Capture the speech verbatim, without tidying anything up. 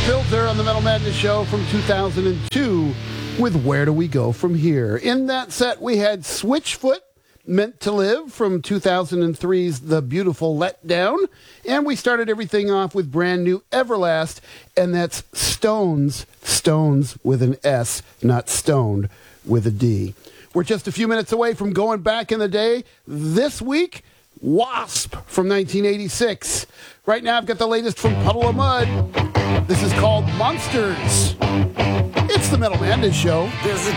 Filter on the Metal Madness Show from two thousand two with Where Do We Go From Here? In that set, we had Switchfoot, Meant to Live from two thousand three's The Beautiful Letdown. And we started everything off with brand new Everlast, and that's Stones, Stones with an S, not Stoned with a D. We're just a few minutes away from going back in the day. This week, Wasp from nineteen eighty-six. Right now, I've got the latest from Puddle of Mud. This is called Monsters. It's the Metal Madness Show. There's a